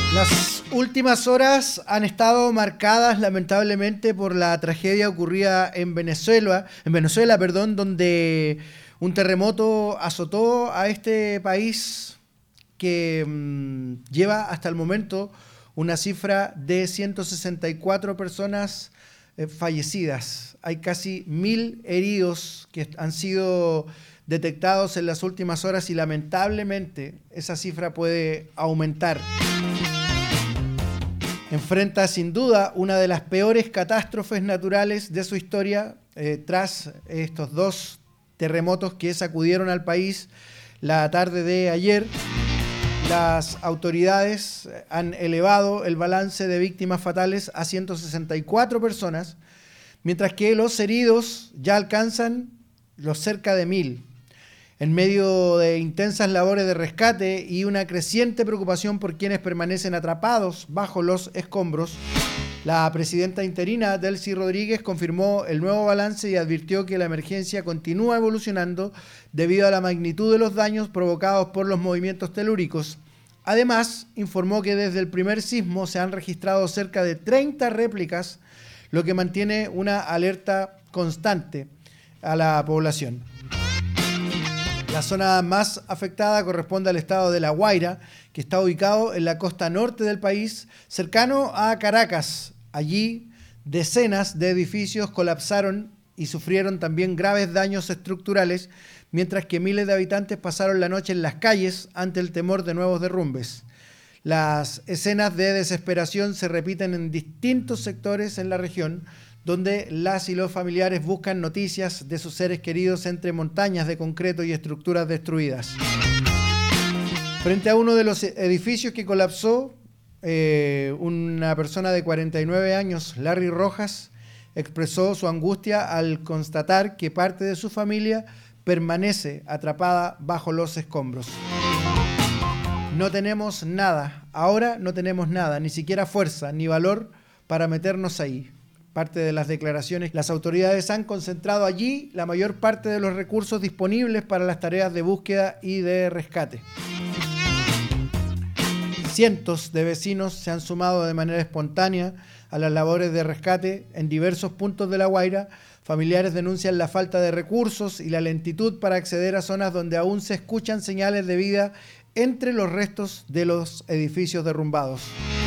Las últimas horas han estado marcadas lamentablemente por la tragedia ocurrida en Venezuela, donde un terremoto azotó a este país que lleva hasta el momento una cifra de 164 personas fallecidas. Hay casi 1000 heridos que han sido detectados en las últimas horas y lamentablemente esa cifra puede aumentar. Enfrenta sin duda una de las peores catástrofes naturales de su historia tras estos dos terremotos que sacudieron al país la tarde de ayer. Las autoridades han elevado el balance de víctimas fatales a 164 personas, mientras que los heridos ya alcanzan los cerca de 1000. En medio de intensas labores de rescate y una creciente preocupación por quienes permanecen atrapados bajo los escombros, la presidenta interina Delcy Rodríguez confirmó el nuevo balance y advirtió que la emergencia continúa evolucionando debido a la magnitud de los daños provocados por los movimientos telúricos. Además, informó que desde el primer sismo se han registrado cerca de 30 réplicas, lo que mantiene una alerta constante a la población. La zona más afectada corresponde al estado de La Guaira, que está ubicado en la costa norte del país, cercano a Caracas. Allí, decenas de edificios colapsaron y sufrieron también graves daños estructurales, mientras que miles de habitantes pasaron la noche en las calles ante el temor de nuevos derrumbes. Las escenas de desesperación se repiten en distintos sectores en la región, donde las y los familiares buscan noticias de sus seres queridos entre montañas de concreto y estructuras destruidas. Frente a uno de los edificios que colapsó, una persona de 49 años, Larry Rojas, expresó su angustia al constatar que parte de su familia permanece atrapada bajo los escombros. No tenemos nada, ahora no tenemos nada, ni siquiera fuerza ni valor para meternos ahí. Parte de las declaraciones, las autoridades han concentrado allí la mayor parte de los recursos disponibles para las tareas de búsqueda y de rescate. Cientos de vecinos se han sumado de manera espontánea a las labores de rescate en diversos puntos de La Guaira. Familiares denuncian la falta de recursos y la lentitud para acceder a zonas donde aún se escuchan señales de vida entre los restos de los edificios derrumbados.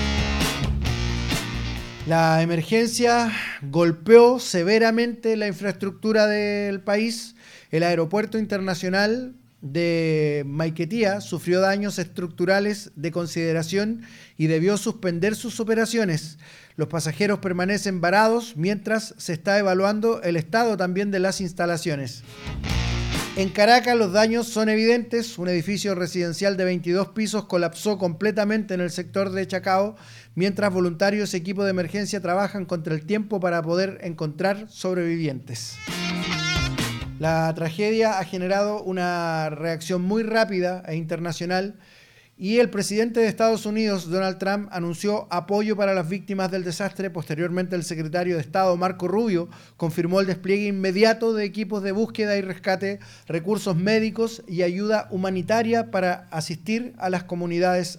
La emergencia golpeó severamente la infraestructura del país. El aeropuerto internacional de Maiquetía sufrió daños estructurales de consideración y debió suspender sus operaciones. Los pasajeros permanecen varados mientras se está evaluando el estado también de las instalaciones. En Caracas los daños son evidentes. Un edificio residencial de 22 pisos colapsó completamente en el sector de Chacao, mientras voluntarios y equipos de emergencia trabajan contra el tiempo para poder encontrar sobrevivientes. La tragedia ha generado una reacción muy rápida e internacional y el presidente de Estados Unidos, Donald Trump, anunció apoyo para las víctimas del desastre. Posteriormente, el secretario de Estado, Marco Rubio, confirmó el despliegue inmediato de equipos de búsqueda y rescate, recursos médicos y ayuda humanitaria para asistir a las comunidades